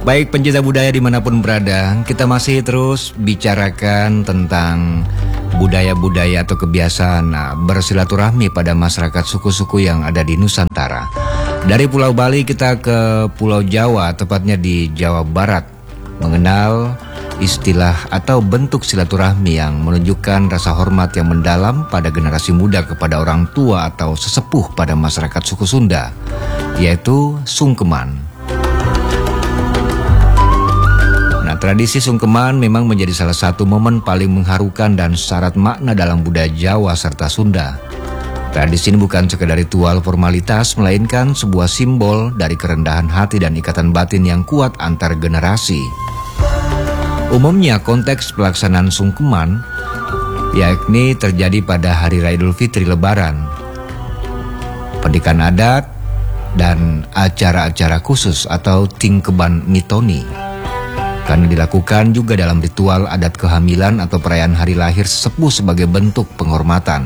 Baik pencinta budaya dimanapun berada, kita masih terus bicarakan tentang budaya-budaya atau kebiasaan bersilaturahmi pada masyarakat suku-suku yang ada di Nusantara. Dari Pulau Bali kita ke Pulau Jawa, tepatnya di Jawa Barat, mengenal istilah atau bentuk silaturahmi yang menunjukkan rasa hormat yang mendalam pada generasi muda kepada orang tua atau sesepuh pada masyarakat suku Sunda, yaitu sungkeman. Nah, tradisi sungkeman memang menjadi salah satu momen paling mengharukan dan syarat makna dalam budaya Jawa serta Sunda. Tradisi ini bukan sekedar ritual formalitas, melainkan sebuah simbol dari kerendahan hati dan ikatan batin yang kuat antar generasi. Umumnya konteks pelaksanaan sungkeman yakni terjadi pada Hari Raya Idul Fitri Lebaran, pendidikan adat, dan acara-acara khusus atau tingkeban mitoni. Karena dilakukan juga dalam ritual adat kehamilan atau perayaan hari lahir sesepuh sebagai bentuk penghormatan.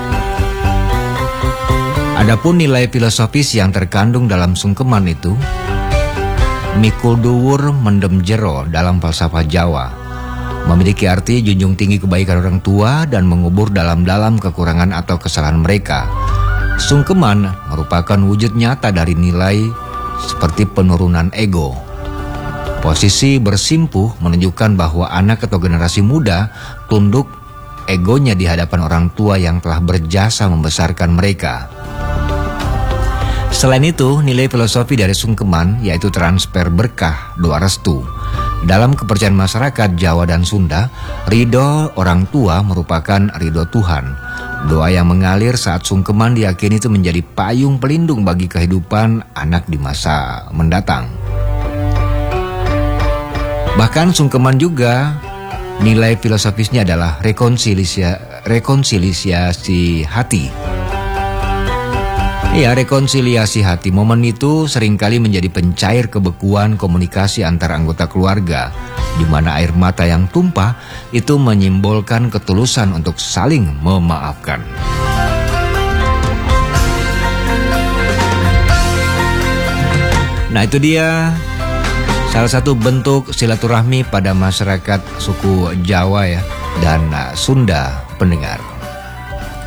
Adapun nilai filosofis yang terkandung dalam sungkeman itu, mikul duwur mendem jero dalam falsafah Jawa, memiliki arti junjung tinggi kebaikan orang tua dan mengubur dalam-dalam kekurangan atau kesalahan mereka. Sungkeman merupakan wujud nyata dari nilai seperti penurunan ego. Posisi bersimpuh menunjukkan bahwa anak atau generasi muda tunduk egonya di hadapan orang tua yang telah berjasa membesarkan mereka. Selain itu, nilai filosofi dari sungkeman yaitu transfer berkah, doa restu. Dalam kepercayaan masyarakat Jawa dan Sunda, ridho orang tua merupakan ridho Tuhan. Doa yang mengalir saat sungkeman diyakini itu menjadi payung pelindung bagi kehidupan anak di masa mendatang. Bahkan sungkeman juga nilai filosofisnya adalah rekonsiliasi hati. Ya, rekonsiliasi hati. Momen itu seringkali menjadi pencair kebekuan komunikasi antar anggota keluarga, di mana air mata yang tumpah itu menyimbolkan ketulusan untuk saling memaafkan. Nah, itu dia salah satu bentuk silaturahmi pada masyarakat suku Jawa ya dan Sunda, pendengar.